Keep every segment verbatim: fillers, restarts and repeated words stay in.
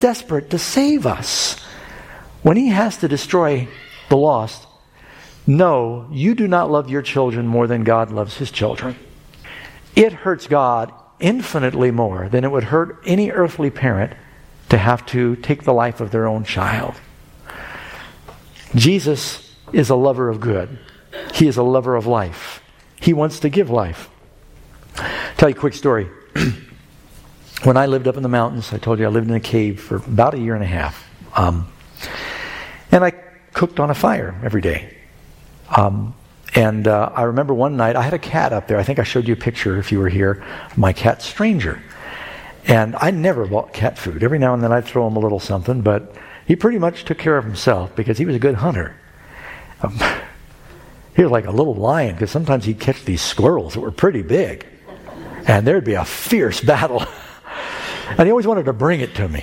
desperate to save us. When he has to destroy the lost, no, you do not love your children more than God loves his children. It hurts God infinitely more than it would hurt any earthly parent to have to take the life of their own child. Jesus is a lover of good. He is a lover of life. He wants to give life. I'll tell you a quick story. When I lived up in the mountains, I told you I lived in a cave for about a year and a half. Um, and I cooked on a fire every day. Um, and uh, I remember one night, I had a cat up there. I think I showed you a picture if you were here. My cat, Stranger. And I never bought cat food. Every now and then I'd throw him a little something, but he pretty much took care of himself because he was a good hunter. Um, he was like a little lion because sometimes he'd catch these squirrels that were pretty big. And there'd be a fierce battle. And he always wanted to bring it to me.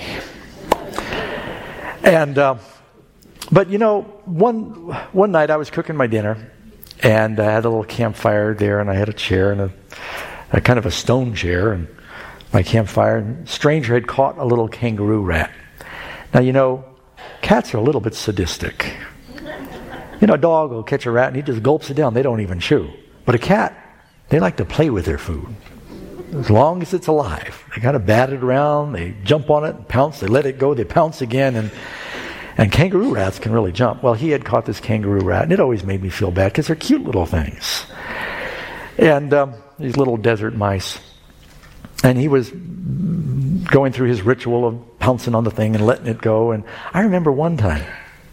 And, uh, but you know, one one night I was cooking my dinner, and I had a little campfire there, and I had a chair and a, a kind of a stone chair, and my campfire. And Stranger had caught a little kangaroo rat. Now, you know, cats are a little bit sadistic. You know, a dog will catch a rat and he just gulps it down. They don't even chew. But a cat, they like to play with their food. As long as it's alive. They kind of bat it around, they jump on it, pounce, they let it go, they pounce again, and and kangaroo rats can really jump. Well, he had caught this kangaroo rat, and it always made me feel bad because they're cute little things. And um, these little desert mice. And he was going through his ritual of pouncing on the thing and letting it go. And I remember one time,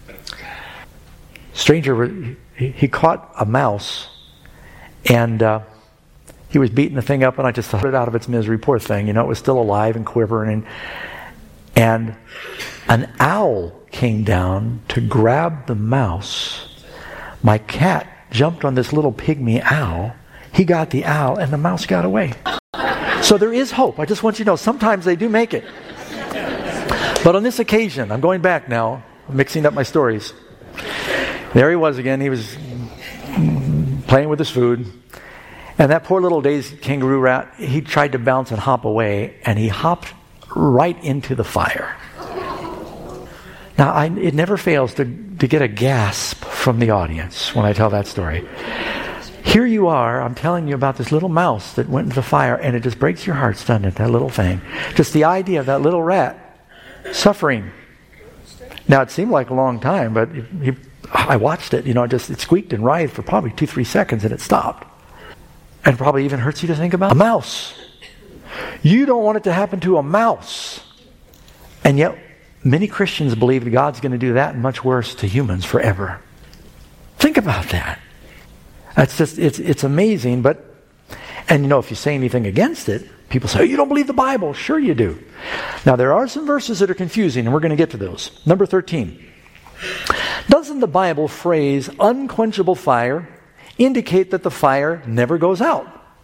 Stranger, he, he caught a mouse, and uh, he was beating the thing up, and I just thought it out of its misery. Poor thing, you know, it was still alive and quivering. And, and an owl came down to grab the mouse. My cat jumped on this little pygmy owl. He got the owl, and the mouse got away. So there is hope. I just want you to know, sometimes they do make it. But on this occasion, I'm going back now, mixing up my stories. There he was again. He was playing with his food. And that poor little dazed kangaroo rat, he tried to bounce and hop away, and he hopped right into the fire. Now, I, it never fails to, to get a gasp from the audience when I tell that story. Here you are, I'm telling you about this little mouse that went into the fire, and it just breaks your heart, doesn't it, that little thing? Just the idea of that little rat suffering. Now, it seemed like a long time, but he, I watched it, you know, it just it squeaked and writhed for probably two, three seconds, and it stopped. And probably even hurts you to think about a mouse. You don't want it to happen to a mouse. And yet, many Christians believe that God's going to do that and much worse to humans forever. Think about that. That's just, it's it's amazing, but, and you know, if you say anything against it, people say, oh, you don't believe the Bible. Sure you do. Now, there are some verses that are confusing, and we're going to get to those. Number thirteen. Doesn't the Bible phrase unquenchable fire indicate that the fire never goes out?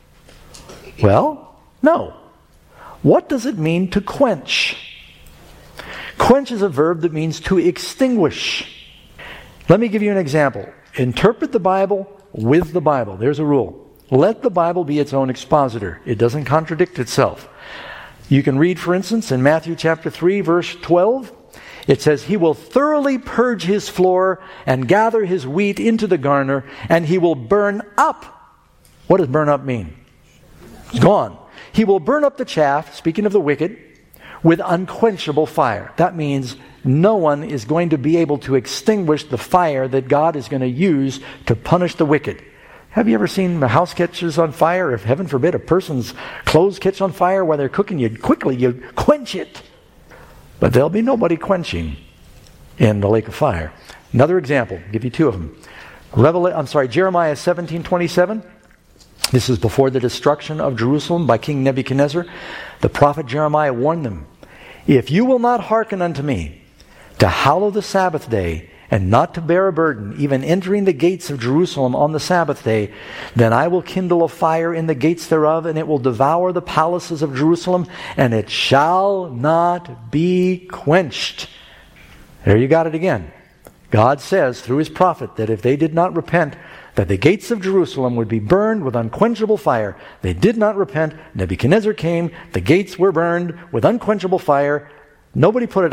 Well, no. What does it mean to quench? Quench is a verb that means to extinguish. Let me give you an example. Interpret the Bible with the Bible. There's a rule. Let the Bible be its own expositor. It doesn't contradict itself. You can read, for instance, in Matthew chapter three, verse twelve, it says, he will thoroughly purge his floor and gather his wheat into the garner, and he will burn up. What does burn up mean? It's gone. He will burn up the chaff, speaking of the wicked, with unquenchable fire. That means no one is going to be able to extinguish the fire that God is going to use to punish the wicked. Have you ever seen a house catches on fire? If heaven forbid a person's clothes catch on fire while they're cooking, you quickly you quench it. But there'll be nobody quenching in the lake of fire. Another example, I'll give you two of them. Revelation, I'm sorry, Jeremiah seventeen twenty-seven. This is before the destruction of Jerusalem by King Nebuchadnezzar. The prophet Jeremiah warned them, if you will not hearken unto me, to hallow the Sabbath day, and not to bear a burden, even entering the gates of Jerusalem on the Sabbath day, then I will kindle a fire in the gates thereof, and it will devour the palaces of Jerusalem, and it shall not be quenched. There you got it again. God says through his prophet that if they did not repent, that the gates of Jerusalem would be burned with unquenchable fire. They did not repent. Nebuchadnezzar came. The gates were burned with unquenchable fire. Nobody put it